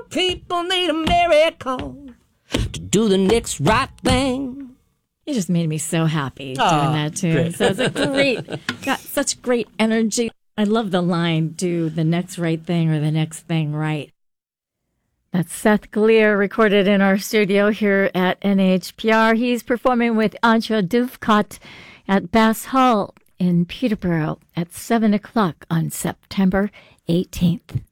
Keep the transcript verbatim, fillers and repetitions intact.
People need a miracle to do the next right thing. You just made me so happy doing Oh, that tune. great. So it's a great, got such great energy. I love the line, do the next right thing or the next thing right. That's Seth Gleer, recorded in our studio here at N H P R. He's performing with Anja Duvkat at Bass Hall in Peterborough at seven o'clock on September eighteenth.